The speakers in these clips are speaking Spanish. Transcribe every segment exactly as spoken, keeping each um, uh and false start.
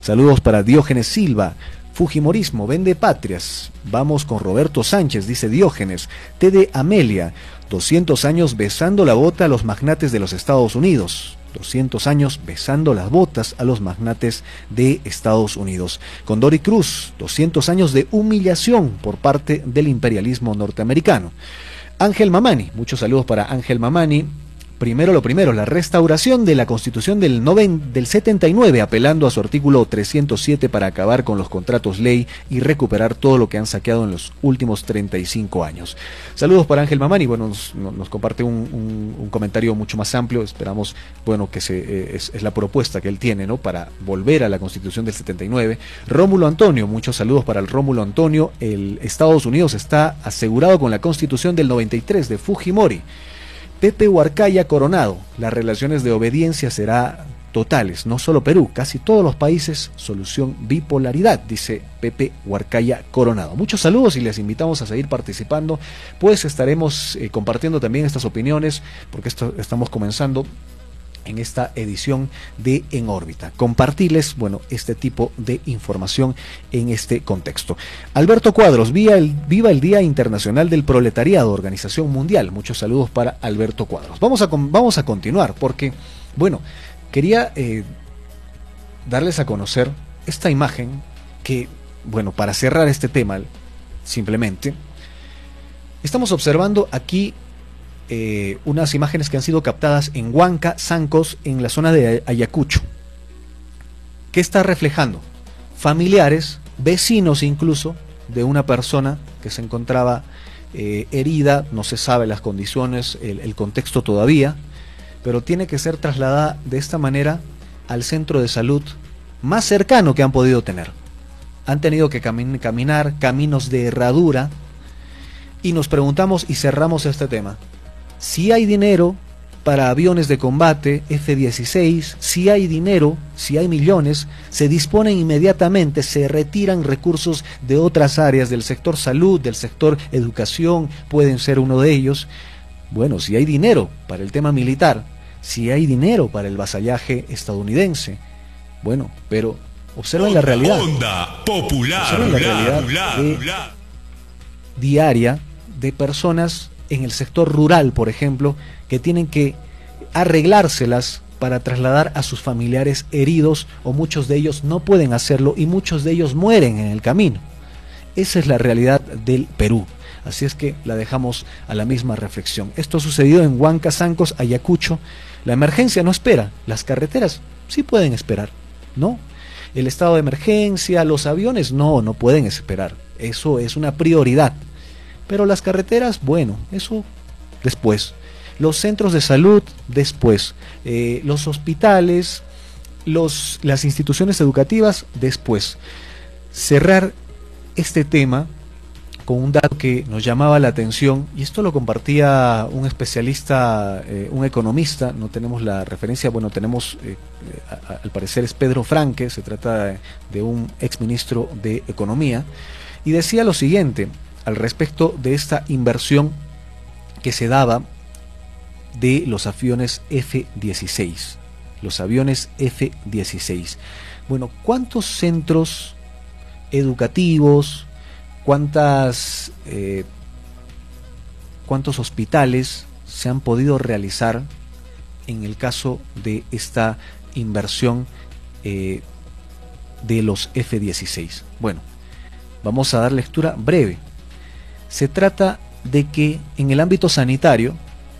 Saludos para Diógenes Silva. Fujimorismo, vende patrias. Vamos con Roberto Sánchez, dice Diógenes. T de Amelia, doscientos años besando la bota a los magnates de los Estados Unidos. doscientos años besando las botas a los magnates de Estados Unidos. Condori Cruz, doscientos años de humillación por parte del imperialismo norteamericano. Ángel Mamani, muchos saludos para Ángel Mamani. Primero lo primero, la restauración de la Constitución del, noven, del setenta y nueve, apelando a su artículo trescientos siete para acabar con los contratos ley y recuperar todo lo que han saqueado en los últimos treinta y cinco años. Saludos para Ángel Mamani, bueno, nos, nos comparte un, un, un comentario mucho más amplio, esperamos, bueno, que se, eh, es, es la propuesta que él tiene, ¿no?, para volver a la Constitución del setenta y nueve. Rómulo Antonio, muchos saludos para el Rómulo Antonio. El Estados Unidos está asegurado con la Constitución del noventa y tres de Fujimori. Pepe Huarcaya Coronado, las relaciones de obediencia serán totales, no solo Perú, casi todos los países, solución bipolaridad, dice Pepe Huarcaya Coronado. Muchos saludos y les invitamos a seguir participando, pues estaremos eh, compartiendo también estas opiniones, porque esto, estamos comenzando en esta edición de En órbita, compartirles, bueno, este tipo de información en este contexto. Alberto Cuadros, viva el, viva el Día Internacional del Proletariado, Organización Mundial. Muchos saludos para Alberto Cuadros. Vamos a, vamos a continuar, porque, bueno, quería eh, darles a conocer esta imagen que, bueno, para cerrar este tema, simplemente, estamos observando aquí Eh, unas imágenes que han sido captadas en Huanca, Sancos, en la zona de Ayacucho. ¿Qué está reflejando? Familiares, vecinos incluso, de una persona que se encontraba eh, herida, no se sabe las condiciones, el, el contexto todavía, pero tiene que ser trasladada de esta manera al centro de salud más cercano que han podido tener. Han tenido que camin- caminar caminos de herradura, y nos preguntamos y cerramos este tema. Si hay dinero para aviones de combate F dieciséis, si hay dinero, si hay millones, se disponen inmediatamente, se retiran recursos de otras áreas, del sector salud, del sector educación, pueden ser uno de ellos. Bueno, si hay dinero para el tema militar, si hay dinero para el vasallaje estadounidense, bueno, pero observen la realidad. Onda popular, observen la realidad bla, de, bla. diaria de personas en el sector rural, por ejemplo, que tienen que arreglárselas para trasladar a sus familiares heridos, o muchos de ellos no pueden hacerlo y muchos de ellos mueren en el camino. Esa es la realidad del Perú. Así es que la dejamos a la misma reflexión. Esto ha sucedido en Huanca, Sancos, Ayacucho. La emergencia no espera, las carreteras sí pueden esperar, ¿no? El estado de emergencia, los aviones no, no pueden esperar. Eso es una prioridad. Pero las carreteras, bueno, eso después. Los centros de salud, después. Eh, los hospitales, los, las instituciones educativas, después. Cerrar este tema con un dato que nos llamaba la atención, y esto lo compartía un especialista, eh, un economista, no tenemos la referencia, bueno, tenemos, eh, a, a, al parecer es Pedro Franque, se trata de, de un exministro de Economía, y decía lo siguiente al respecto de esta inversión que se daba de los aviones F dieciséis. Los aviones F dieciséis. Bueno, ¿cuántos centros educativos, cuántas, eh, cuántos hospitales se han podido realizar en el caso de esta inversión eh, de los F dieciséis? Bueno, vamos a dar lectura breve. Se trata de que en el ámbito sanitario,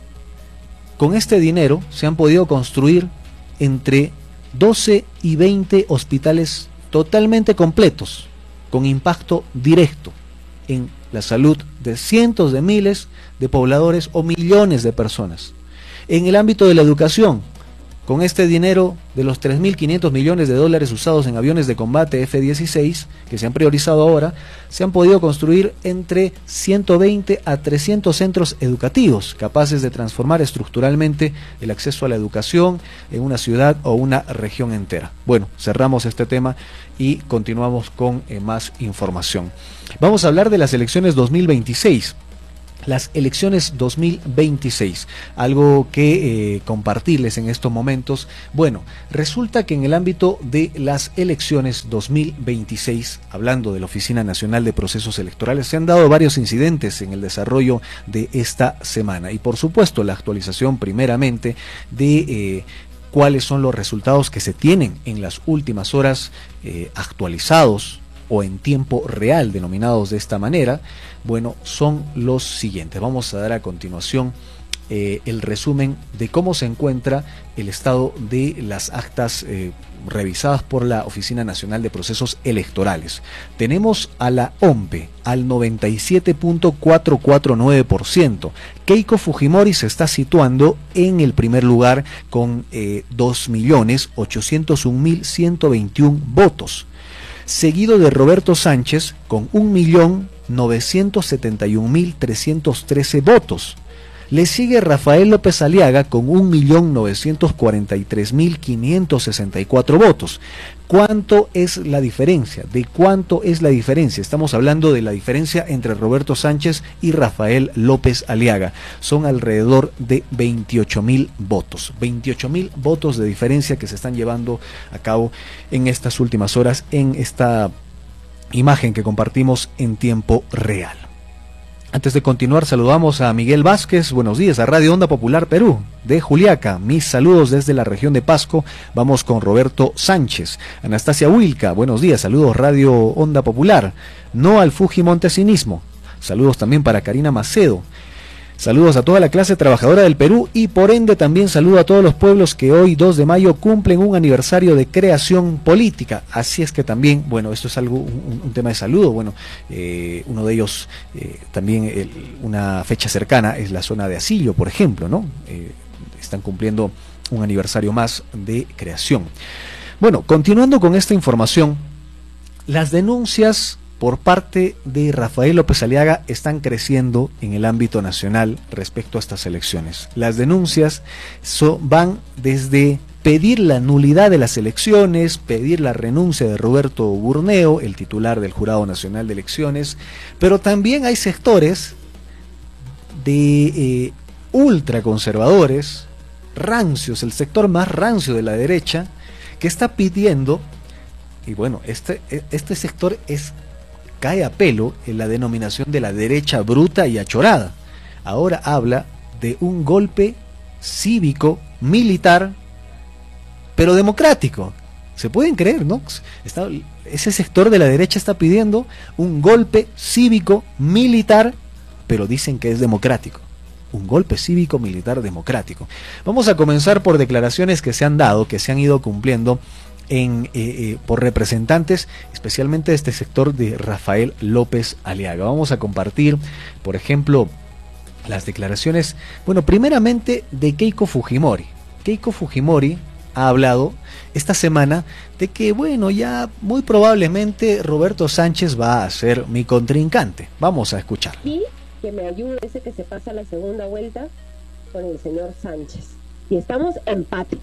con este dinero se han podido construir entre doce y veinte hospitales totalmente completos, con impacto directo en la salud de cientos de miles de pobladores o millones de personas. En el ámbito de la educación, con este dinero de los tres mil quinientos millones de dólares usados en aviones de combate F dieciséis, que se han priorizado ahora, se han podido construir entre ciento veinte a trescientos centros educativos, capaces de transformar estructuralmente el acceso a la educación en una ciudad o una región entera. Bueno, cerramos este tema y continuamos con eh, más información. Vamos a hablar de las elecciones dos mil veintiséis. las elecciones dos mil veintiséis, algo que eh, compartirles en estos momentos. Bueno, resulta que en el ámbito de las elecciones dos mil veintiséis, hablando de la Oficina Nacional de Procesos Electorales, se han dado varios incidentes en el desarrollo de esta semana y por supuesto la actualización primeramente de eh, cuáles son los resultados que se tienen en las últimas horas eh, actualizados o en tiempo real, denominados de esta manera. Bueno, son los siguientes. Vamos a dar a continuación eh, el resumen de cómo se encuentra el estado de las actas eh, revisadas por la Oficina Nacional de Procesos Electorales. Tenemos a la O M P E al noventa y siete punto cuatrocientos cuarenta y nueve por ciento. Keiko Fujimori se está situando en el primer lugar con eh, dos millones ochocientos un mil ciento veintiuno votos, seguido de Roberto Sánchez con un millón novecientos setenta y un mil trescientos trece votos. Le sigue Rafael López Aliaga con un millón novecientos cuarenta y tres mil quinientos sesenta y cuatro votos. ¿Cuánto es la diferencia? ¿De cuánto es la diferencia? Estamos hablando de la diferencia entre Roberto Sánchez y Rafael López Aliaga. Son alrededor de veintiocho mil votos. veintiocho mil votos de diferencia que se están llevando a cabo en estas últimas horas en esta imagen que compartimos en tiempo real. Antes de continuar, saludamos a Miguel Vázquez. Buenos días a Radio Onda Popular Perú, de Juliaca. Mis saludos desde la región de Pasco. Vamos con Roberto Sánchez. Anastasia Huilca, buenos días, saludos Radio Onda Popular. No al Fujimontesinismo. Saludos también para Karina Macedo. Saludos a toda la clase trabajadora del Perú y por ende también saludo a todos los pueblos que hoy dos de mayo cumplen un aniversario de creación política. Así es que también, bueno, esto es algo, un, un tema de saludo. Bueno, eh, uno de ellos, eh, también el, una fecha cercana es la zona de Asillo, por ejemplo, ¿no? Eh, están cumpliendo un aniversario más de creación. Bueno, continuando con esta información, las denuncias por parte de Rafael López Aliaga están creciendo en el ámbito nacional respecto a estas elecciones. Las denuncias so, van desde pedir la nulidad de las elecciones, pedir la renuncia de Roberto Burneo, el titular del Jurado Nacional de Elecciones, pero también hay sectores de eh, ultraconservadores, rancios, el sector más rancio de la derecha, que está pidiendo, y bueno, este, este sector es cae a pelo en la denominación de la derecha bruta y achorada. Ahora habla de un golpe cívico, militar, pero democrático. ¿Se pueden creer, no? Está, ese sector de la derecha está pidiendo un golpe cívico, militar, pero dicen que es democrático. Un golpe cívico, militar, democrático. Vamos a comenzar por declaraciones que se han dado, que se han ido cumpliendo En, eh, eh, por representantes especialmente de este sector de Rafael López Aliaga. Vamos a compartir, por ejemplo, las declaraciones, bueno, primeramente de Keiko Fujimori. Keiko Fujimori ha hablado esta semana de que, bueno, ya muy probablemente Roberto Sánchez va a ser mi contrincante. Vamos a escuchar. Y que me ayude ese que se pasa la segunda vuelta con el señor Sánchez. Y estamos empate.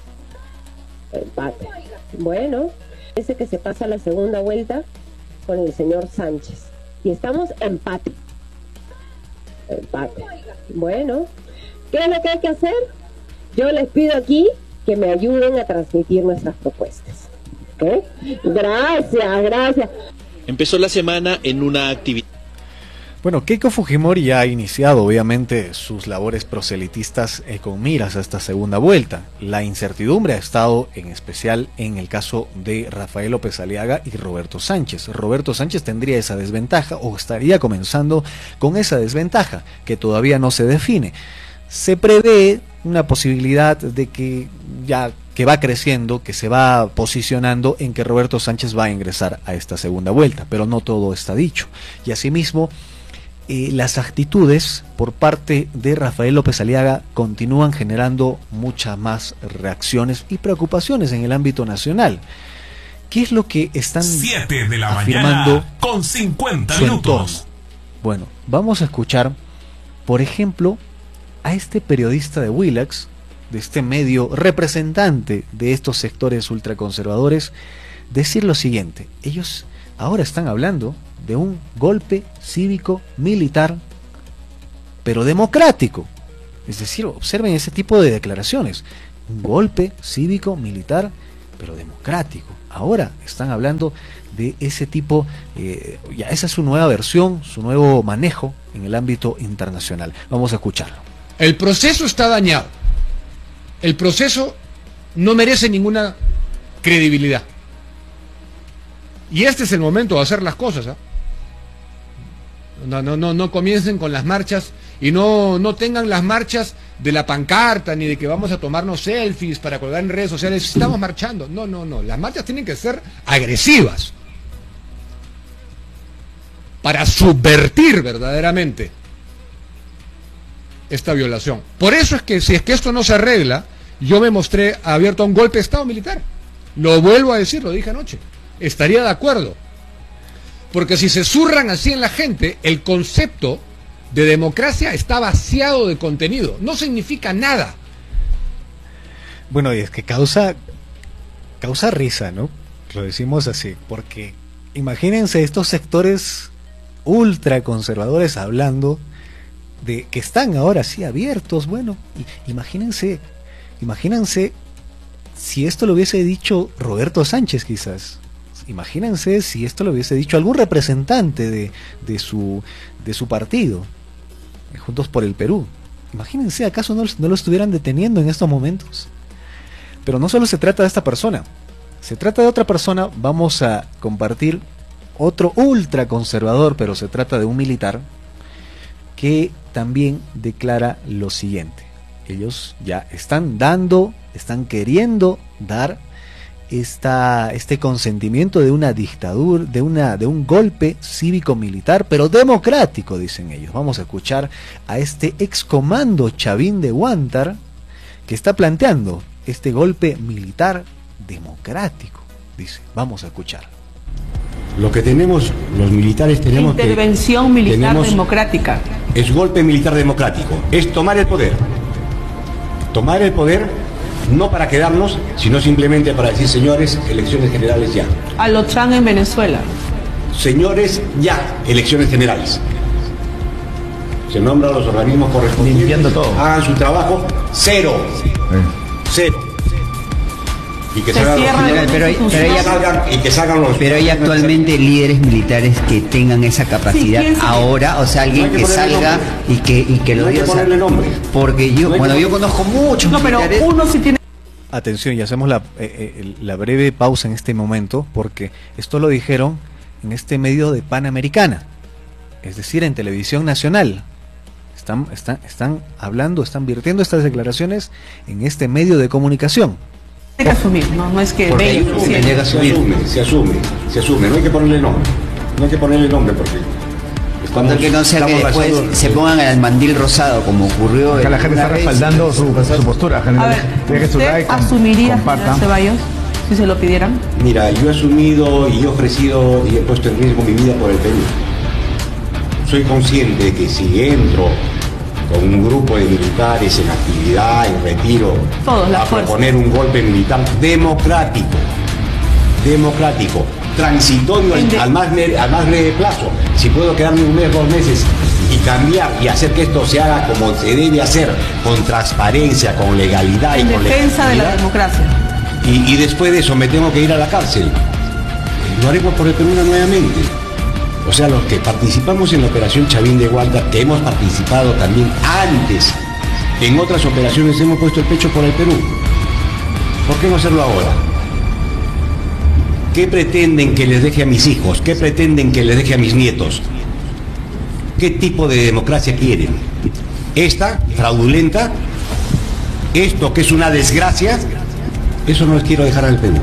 Empate. Bueno, ese que se pasa la segunda vuelta con el señor Sánchez. Y estamos empate. Empate. Bueno, ¿qué es lo que hay que hacer? Yo les pido aquí que me ayuden a transmitir nuestras propuestas. ¿Ok? Gracias, gracias. Empezó la semana en una actividad. Bueno, Keiko Fujimori ya ha iniciado obviamente sus labores proselitistas eh, con miras a esta segunda vuelta. La incertidumbre ha estado en especial en el caso de Rafael López Aliaga y Roberto Sánchez. Roberto Sánchez tendría esa desventaja o estaría comenzando con esa desventaja que todavía no se define. Se prevé una posibilidad de que ya que va creciendo, que se va posicionando en que Roberto Sánchez va a ingresar a esta segunda vuelta, pero no todo está dicho. Y asimismo, Eh, las actitudes por parte de Rafael López Aliaga continúan generando muchas más reacciones y preocupaciones en el ámbito nacional. ¿Qué es lo que están siete de la afirmando mañana con cincuenta su minutos? entorno? Bueno, vamos a escuchar, por ejemplo, a este periodista de Willax, de este medio representante de estos sectores ultraconservadores, decir lo siguiente. Ellos ahora están hablando de un golpe cívico militar pero democrático. Es decir, observen ese tipo de declaraciones. Un golpe cívico, militar, pero democrático. Ahora están hablando de ese tipo, eh, ya esa es su nueva versión, su nuevo manejo en el ámbito internacional. Vamos a escucharlo. El proceso está dañado. El proceso no merece ninguna credibilidad. Y este es el momento de hacer las cosas, ¿eh? No, no, no, no comiencen con las marchas y no, no tengan las marchas de la pancarta ni de que vamos a tomarnos selfies para colgar en redes sociales. Estamos marchando. No, no, no. Las marchas tienen que ser agresivas para subvertir verdaderamente esta violación. Por eso es que si es que esto no se arregla, yo me mostré abierto a un golpe de Estado militar. Lo vuelvo a decir, lo dije anoche. Estaría de acuerdo. Porque si se zurran así en la gente, el concepto de democracia está vaciado de contenido. No significa nada. Bueno, y es que causa, causa risa, ¿no? Lo decimos así, porque imagínense estos sectores ultraconservadores hablando de que están ahora sí abiertos. Bueno, imagínense, imagínense si esto lo hubiese dicho Roberto Sánchez, quizás. Imagínense si esto lo hubiese dicho algún representante de, de, su, de su partido, Juntos por el Perú. Imagínense, ¿acaso no, no lo estuvieran deteniendo en estos momentos? Pero no solo se trata de esta persona, se trata de otra persona. Vamos a compartir otro ultraconservador, pero se trata de un militar que también declara lo siguiente. Ellos ya están dando, están queriendo dar Esta, este consentimiento de una dictadura, de una de un golpe cívico-militar, pero democrático, dicen ellos. Vamos a escuchar a este excomando Chavín de Huántar, que está planteando este golpe militar democrático, dice. Vamos a escuchar. Lo que tenemos, los militares tenemos que... Intervención militar democrática. Es golpe militar democrático, es tomar el poder. Tomar el poder... no para quedarnos, sino simplemente para decir, señores, elecciones generales ya. A lo Trump en Venezuela. Señores, ya, elecciones generales. Se nombran los organismos correspondientes. Limpiando todo. Hagan su trabajo, cero. Eh. Cero. Y que se salgan los, pero, hay, pero, hay, salgan, y que salgan los pero hay actualmente líderes militares que tengan esa capacidad. Sí, ahora, o sea, alguien no que, que salga y que, y que no lo hay que ponerle nombre. Porque yo, no bueno, yo conozco muchos no, pero militares. Uno sí tiene. Atención, y hacemos la, eh, eh, la breve pausa en este momento, porque esto lo dijeron en este medio de Panamericana, es decir, en televisión nacional. Están, están, están hablando, están virtiendo estas declaraciones en este medio de comunicación. Hay que asumir, no, no es que ve, se, se asume, se asume, se asume, no hay que ponerle nombre, no hay que ponerle nombre porque cuando que no sea que después pasando, se pongan al mandil rosado como ocurrió. Acá la gente está respaldando su, su postura. A ver, ¿usted like, asumiría, señor Ceballos, si se lo pidieran? Mira, yo he asumido y he ofrecido y he puesto en riesgo mi vida por el Perú. Soy consciente de que si entro con un grupo de militares en actividad, en retiro, Todos, a proponer un golpe militar democrático, democrático, transitorio al, al, más, al más breve plazo. Si puedo quedarme un mes, dos meses y cambiar y hacer que esto se haga como se debe hacer, con transparencia, con legalidad en y con defensa de la democracia. Y, y después de eso me tengo que ir a la cárcel. Lo haremos por el Perú nuevamente. O sea, los que participamos en la operación Chavín de Huántar, que hemos participado también antes en otras operaciones, hemos puesto el pecho por el Perú. ¿Por qué no hacerlo ahora? ¿Qué pretenden que les deje a mis hijos? ¿Qué pretenden que les deje a mis nietos? ¿Qué tipo de democracia quieren? ¿Esta, fraudulenta? ¿Esto que es una desgracia? Eso no les quiero dejar al Perú.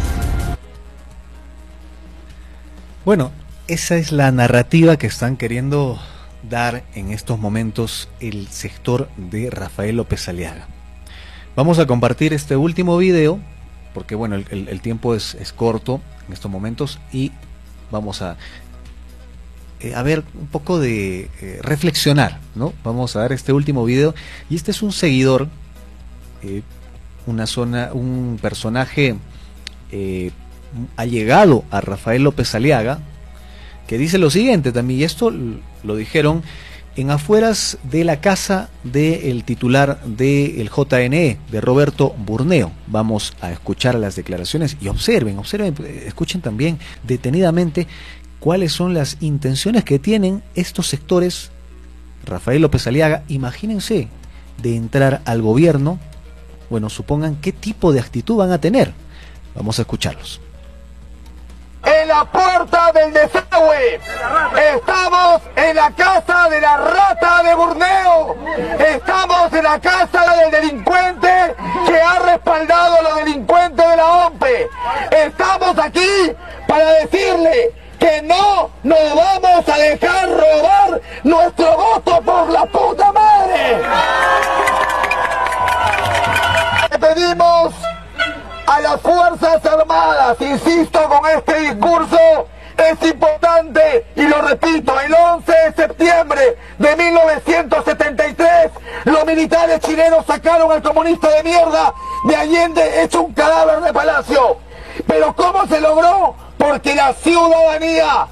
Bueno, esa es la narrativa que están queriendo dar en estos momentos el sector de Rafael López Aliaga. Vamos a compartir este último video, porque bueno, el, el, el tiempo es, es corto en estos momentos y vamos a, eh, a ver un poco de eh, reflexionar, ¿no? Vamos a ver este último video y este es un seguidor, eh, una zona, un personaje eh, allegado a Rafael López Aliaga, que dice lo siguiente también, y esto lo dijeron en afueras de la casa del titular del J N E, de Roberto Burneo. Vamos a escuchar las declaraciones y observen, observen, escuchen también detenidamente cuáles son las intenciones que tienen estos sectores. Rafael López Aliaga, imagínense, de entrar al gobierno, bueno, supongan qué tipo de actitud van a tener. Vamos a escucharlos. En la puerta del desagüe, estamos en la casa de la rata de Burneo, estamos en la casa del delincuente que ha respaldado a los delincuentes de la O M P E. Estamos aquí para decirle que no nos vamos a dejar robar nuestro voto por la puta madre. Le pedimos a las Fuerzas Armadas, insisto con este discurso, es importante, y lo repito, el once de septiembre de mil novecientos setenta y tres, los militares chilenos sacaron al comunista de mierda de Allende hecho un cadáver de palacio. Pero ¿cómo se logró? Porque la ciudadanía...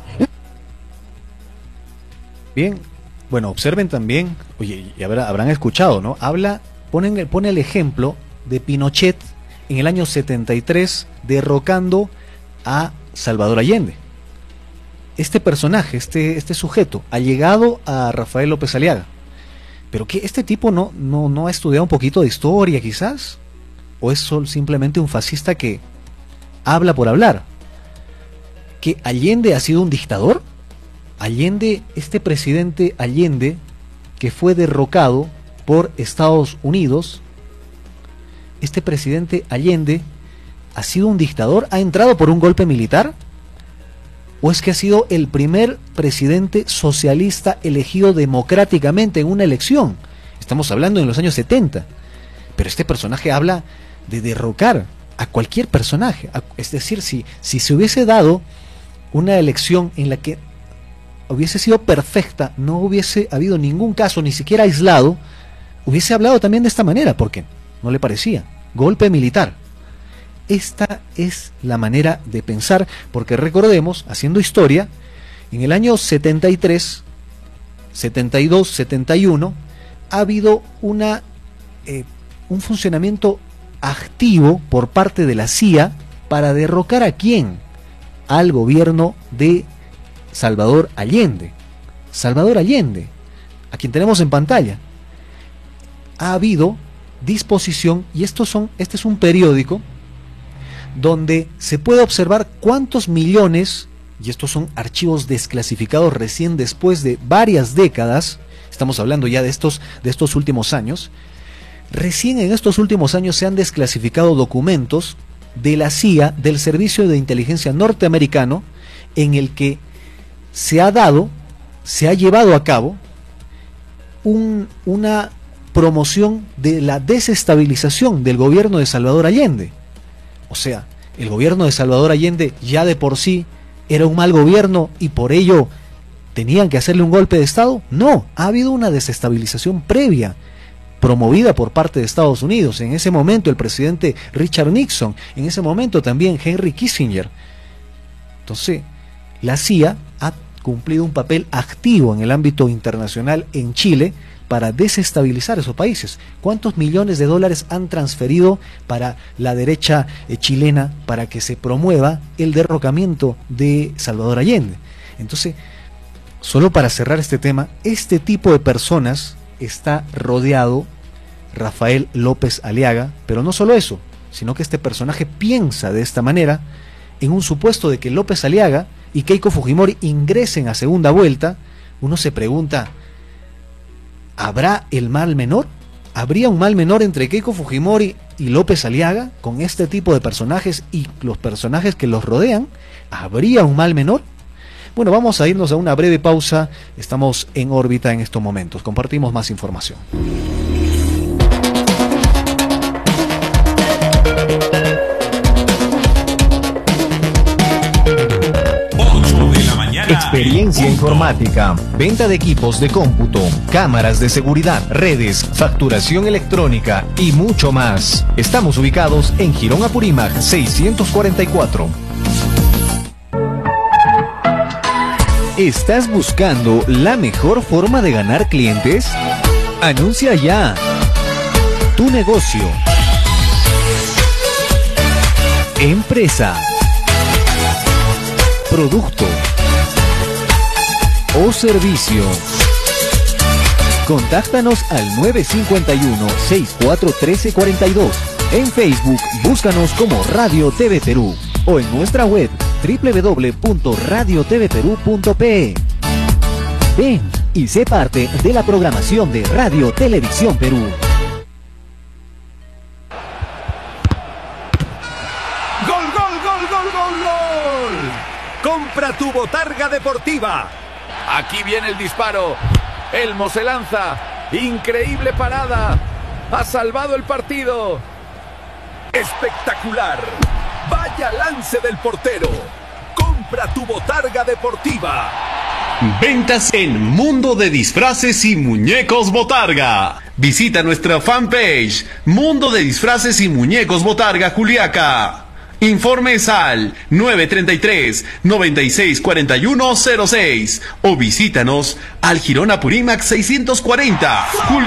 Bien, bueno, observen también, oye, y habrá, habrán escuchado, ¿no? Habla, ponen, pone el ejemplo de Pinochet en el año setenta y tres derrocando a Salvador Allende. Este personaje, este, este sujeto, ha llegado a Rafael López Aliaga. ¿Pero qué? ¿Este tipo no, no, no ha estudiado un poquito de historia quizás? ¿O es solo simplemente un fascista que habla por hablar? ¿Que Allende ha sido un dictador? Allende, este presidente Allende, que fue derrocado por Estados Unidos, este presidente Allende ha sido un dictador, ha entrado por un golpe militar, o es que ha sido el primer presidente socialista elegido democráticamente en una elección. Estamos hablando en los años setenta, pero este personaje habla de derrocar a cualquier personaje, es decir, si, si se hubiese dado una elección en la que hubiese sido perfecta, no hubiese habido ningún caso, ni siquiera aislado, hubiese hablado también de esta manera, porque no le parecía. Golpe militar. Esta es la manera de pensar, porque recordemos, haciendo historia, en el año setenta y tres, setenta y dos, setenta y uno, ha habido una, eh, un funcionamiento activo por parte de la C I A para derrocar a quién, al gobierno de Salvador Allende. Salvador Allende, a quien tenemos en pantalla. Ha habido disposición, y estos son, este es un periódico donde se puede observar cuántos millones, y estos son archivos desclasificados recién después de varias décadas, estamos hablando ya de estos, de estos últimos años, recién en estos últimos años se han desclasificado documentos de la C I A, del Servicio de Inteligencia norteamericano, en el que se ha dado, se ha llevado a cabo un, una promoción de la desestabilización del gobierno de Salvador Allende. O sea, el gobierno de Salvador Allende ya de por sí era un mal gobierno y por ello tenían que hacerle un golpe de Estado. No, ha habido una desestabilización previa promovida por parte de Estados Unidos. En ese momento el presidente Richard Nixon, en ese momento también Henry Kissinger. Entonces, la C I A ha cumplido un papel activo en el ámbito internacional en Chile para desestabilizar esos países. ¿Cuántos millones de dólares han transferido para la derecha eh, chilena para que se promueva el derrocamiento de Salvador Allende? Entonces, solo para cerrar este tema, este tipo de personas está rodeado Rafael López Aliaga, pero no solo eso, sino que este personaje piensa de esta manera en un supuesto de que López Aliaga y Keiko Fujimori ingresen a segunda vuelta. Uno se pregunta, ¿habrá el mal menor? ¿Habría un mal menor entre Keiko Fujimori y López Aliaga con este tipo de personajes y los personajes que los rodean? ¿Habría un mal menor? Bueno, vamos a irnos a una breve pausa. Estamos en órbita en estos momentos. Compartimos más información. Experiencia informática, venta de equipos de cómputo, cámaras de seguridad, redes, facturación electrónica y mucho más. Estamos ubicados en Girón Apurímac seiscientos cuarenta y cuatro. ¿Estás buscando la mejor forma de ganar clientes? Anuncia ya tu negocio, empresa, producto o servicio. Contáctanos al nueve cinco uno, seis cuatro uno tres cuatro dos. En Facebook, búscanos como Radio T V Perú o en nuestra web doble u doble u doble u punto radio t v perú punto p e. Ven y sé parte de la programación de Radio Televisión Perú. ¡Gol, gol, gol, gol, gol, gol! Compra tu botarga deportiva. Aquí viene el disparo. Elmo se lanza. Increíble parada. Ha salvado el partido. Espectacular. Vaya lance del portero. Compra tu botarga deportiva. Ventas en Mundo de Disfraces y Muñecos Botarga. Visita nuestra fanpage Mundo de Disfraces y Muñecos Botarga Juliaca. Informes al nueve treinta y tres, noventa y seis cuarenta y uno cero seis o visítanos al Girón Apurímac seiscientos cuarenta.